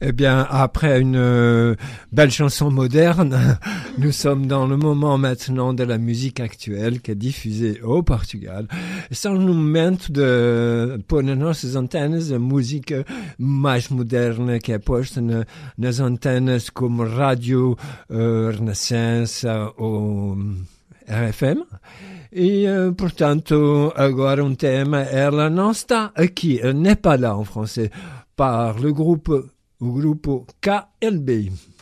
Eh bien, après une belle chanson moderne, nous sommes dans le moment maintenant de la musique actuelle qui est diffusée au Portugal. São no momento de pôr nas nossas antenas a música mais moderna que é posta nas antenas como Rádio Renascença ou RFM. E, portanto, agora tema, ela não está aqui, elle n'est pas là en français, par le groupe Grupo KLB.